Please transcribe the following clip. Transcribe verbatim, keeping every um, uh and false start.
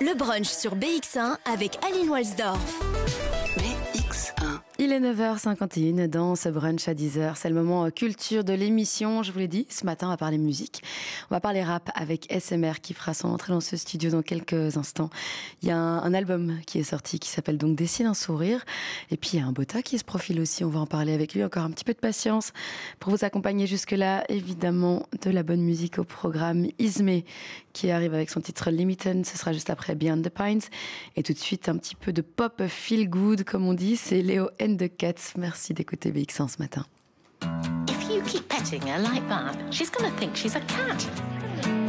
Le brunch sur B X un avec Aline Walsdorf. B X un. Il est neuf heures cinquante et une dans ce brunch à dix heures. C'est le moment culture de l'émission. Je vous l'ai dit, ce matin, on va parler musique. On va parler rap avec S M R qui fera son entrée dans ce studio dans quelques instants. Il y a un, un album qui est sorti qui s'appelle donc Dessine un sourire. Et puis il y a un Bota qui se profile aussi. On va en parler avec lui. Encore un petit peu de patience pour vous accompagner jusque-là. Évidemment, de la bonne musique au programme. Ismé qui arrive avec son titre Limited. Ce sera juste après Beyond the Pines. Et tout de suite, un petit peu de pop feel good, comme on dit. C'est Léo and the Cats. Merci d'écouter B X un ce matin. If you keep petting her like that, she's gonna think she's a cat.